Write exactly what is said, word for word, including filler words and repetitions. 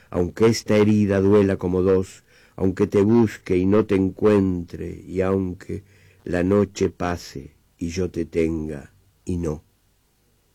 aunque esta herida duela como dos, aunque te busque y no te encuentre, y aunque la noche pase y yo te tenga y no.